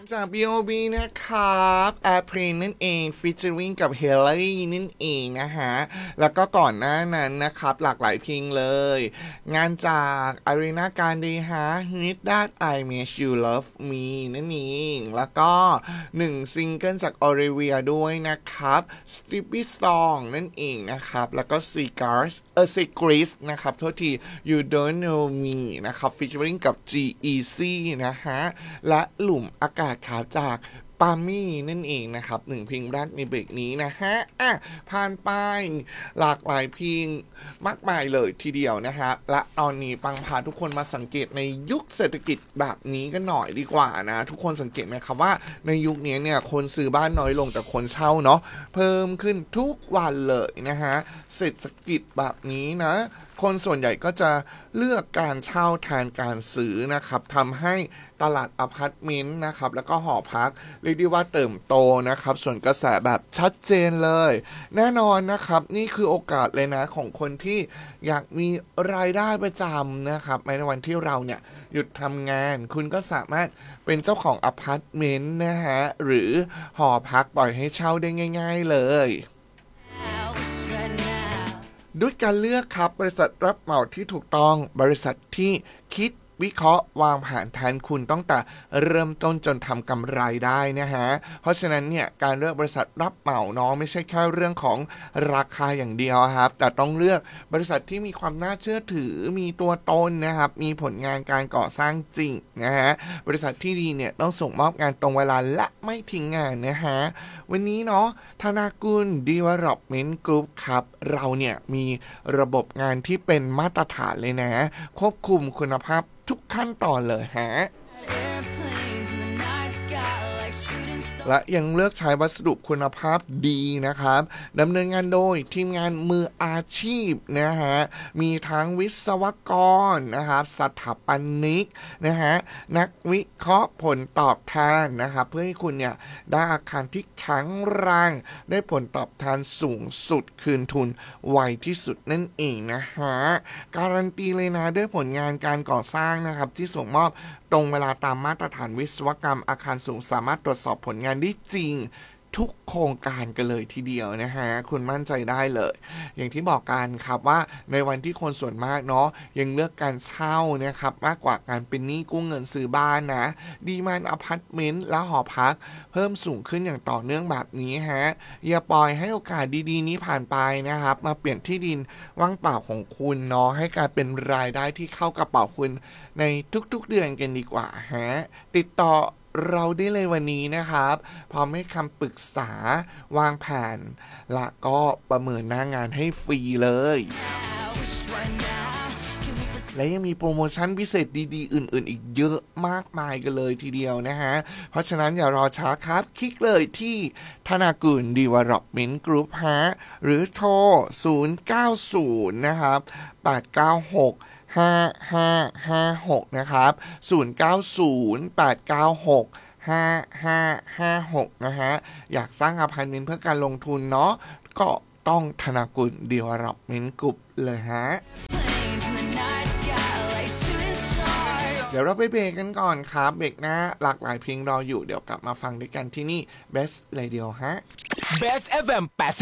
จาก B.O.B นะครับแอร์เพลงนั่นเองฟีเจอริ่งกับเฮลี่นั่นเองนะฮะแล้วก็ก่อนหน้านั้นนะครับหลากหลายเพลงเลยงานจากอารีนาการดีฮะ Need That I Make You Love Me นั่นเองแล้วก็1ซิงเกิลจาก Olivia ด้วยนะครับ Stevie Song นั่นเองนะครับแล้วก็ Secrets นะครับโทษที You Don't Know Me นะครับฟีเจอริ่งกับ G.E.C นะฮะและหลุมอากาศขาวจากปามี่นั่นเองนะครับ1เพลงแรกในเบรกนี้นะฮะผ่านไปหลากหลายเพลงมากมายเลยทีเดียวนะฮะและตอนนี้ปังพาทุกคนมาสังเกตในยุคเศรษฐกิจแบบนี้กันหน่อยดีกว่านะทุกคนสังเกตไหมครับว่าในยุคนี้เนี่ยคนซื้อบ้านน้อยลงแต่คนเช่าเนาะเพิ่มขึ้นทุกวันเลยนะฮะเศรษฐกิจแบบนี้นะคนส่วนใหญ่ก็จะเลือกการเช่าแทนการซื้อนะครับทำให้ตลาดอพาร์ตเมนต์นะครับแล้วก็หอพักเรียกได้ว่าเติบโตนะครับส่วนกระแสแบบชัดเจนเลยแน่นอนนะครับนี่คือโอกาสเลยนะของคนที่อยากมีรายได้ประจำนะครับในวันที่เราเนี่ยหยุดทำงานคุณก็สามารถเป็นเจ้าของอพาร์ตเมนต์นะฮะหรือหอพักปล่อยให้เช่าได้ง่ายๆเลยด้วยการเลือกครับบริษัทรับเหมาที่ถูกต้องบริษัทที่คิดวิเคราะห์วางแผนแทนคุณตั้งแต่เริ่มต้นจนทำกำไรได้นะฮะเพราะฉะนั้นเนี่ยการเลือกบริษัทรับเหมาเนาะไม่ใช่แค่เรื่องของราคาอย่างเดียวครับแต่ต้องเลือกบริษัทที่มีความน่าเชื่อถือมีตัวตนนะครับมีผลงานการก่อสร้างจริงนะฮะบริษัทที่ดีเนี่ยต้องส่งมอบงานตรงเวลาและไม่ทิ้งงานนะฮะวันนี้เนาะธนากุล Development Group ครับเราเนี่ยมีระบบงานที่เป็นมาตรฐานเลยนะควบคุมคุณภาพทุกขั้นตอนเลยฮะและยังเลือกใช้วัสดุคุณภาพดีนะครับดำเนินงานโดยทีมงานมืออาชีพนะฮะมีทั้งวิศวกรนะครับสถาปนิกนะฮะนักวิเคราะห์ผลตอบแทนนะครับเพื่อให้คุณเนี่ยได้อาคารที่แข็งแรงได้ผลตอบแทนสูงสุดคืนทุนไวที่สุดนั่นเองนะฮะการันตีเลยนะด้วยผลงานการก่อสร้างนะครับที่ส่งมอบตรงเวลาตามมาตรฐานวิศวกรรมอาคารสูงสามารถตรวจสอบผลงานได้จริงทุกโครงการกันเลยทีเดียวนะฮะคุณมั่นใจได้เลยอย่างที่บอกกันครับว่าในวันที่คนส่วนมากเนาะยังเลือกการเช่านะครับมากกว่าการเป็นหนี้กู้เงินซื้อบ้านนะดีมานด์อพาร์ตเมนต์และหอพักเพิ่มสูงขึ้นอย่างต่อเนื่องแบบนี้ฮะอย่าปล่อยให้โอกาสดีๆนี้ผ่านไปนะครับมาเปลี่ยนที่ดินว่างเปล่าของคุณเนาะให้กลายเป็นรายได้ที่เข้ากระเป๋าคุณในทุกๆเดือนกันดีกว่าฮะติดต่อเราได้เลยวันนี้นะครับพร้อมให้คำปรึกษาวางแผนและก็ประเมินหน้างานให้ฟรีเลยและยังมีโปรโมชั่นพิเศษดีๆอื่นๆอีกเยอะมากมายกันเลยทีเดียวนะฮะเพราะฉะนั้นอย่ารอช้าครับคลิกเลยที่ธนากุล Development Group ฮะหรือโทร090นะครับ896 5556นะครับ0908965556นะฮะอยากสร้างอพาร์ตเมนต์เพื่อการลงทุนเนาะก็ต้องธนากุล Development Group เลยฮะเดี๋ยวเราไปเบรกกันก่อนครับเบรกหน้าหลากหลายเพลงรออยู่เดี๋ยวกลับมาฟังด้วยกันที่นี่ Best Radio ฮะ Best FM